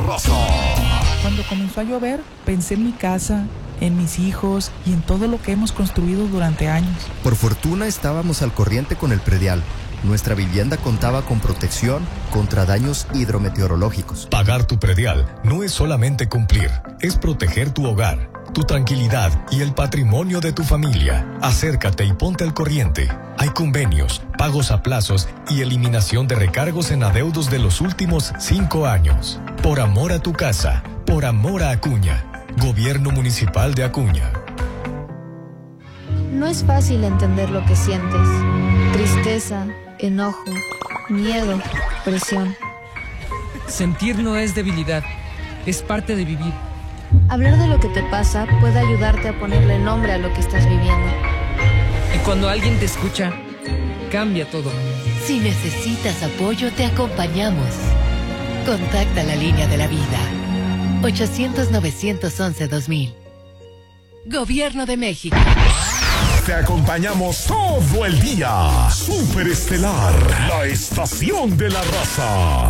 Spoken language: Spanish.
raza. Cuando comenzó a llover, pensé en mi casa, en mis hijos y en todo lo que hemos construido durante años. Por fortuna estábamos al corriente con el predial. Nuestra vivienda contaba con protección contra daños hidrometeorológicos. Pagar tu predial no es solamente cumplir, es proteger tu hogar, tu tranquilidad y el patrimonio de tu familia. Acércate y ponte al corriente. Hay convenios, pagos a plazos y eliminación de recargos en adeudos de los últimos 5 años. Por amor a tu casa, por amor a Acuña. Gobierno Municipal de Acuña. No es fácil entender lo que sientes. Tristeza, enojo, miedo, presión. Sentir no es debilidad, es parte de vivir. Hablar de lo que te pasa puede ayudarte a ponerle nombre a lo que estás viviendo. Y cuando alguien te escucha, cambia todo. Si necesitas apoyo, te acompañamos. Contacta la línea de la vida. 800-911-2000. Gobierno de México. Te acompañamos todo el día. Superestelar, la estación de la raza.